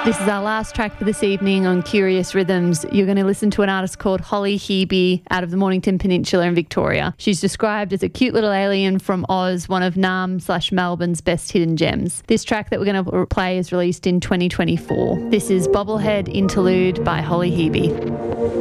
This is our last track for this evening on Curious Rhythms. You're going to listen to an artist called Holly Hebe out of the Mornington Peninsula in Victoria. She's described as a cute little alien from Oz, one of Naarm/Melbourne's best hidden gems. This track that we're going to play is released in 2024. This is Bobblehead Interlude by Holly Hebe.